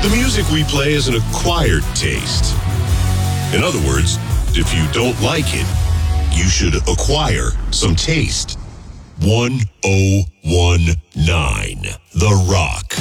The music we play is an acquired taste. In other words, if you don't like it, you should acquire some taste. 1019 The Rock.